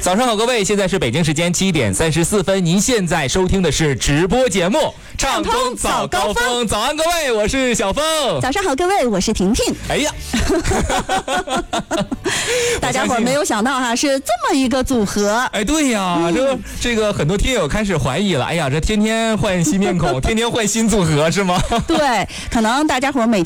早上好，各位，现在是北京时间7点34分，您现在收听的是直播节目《畅通早高峰》。早安，各位，我是小峰。 早上好，各位，我是婷婷。 哎呀， 大家伙没有想到哈，是这么一个组合。 哎，对呀，这个很多听友开始怀疑了。哎呀，这天天换新面孔，天天换新组合是吗？ 对，可能大家伙每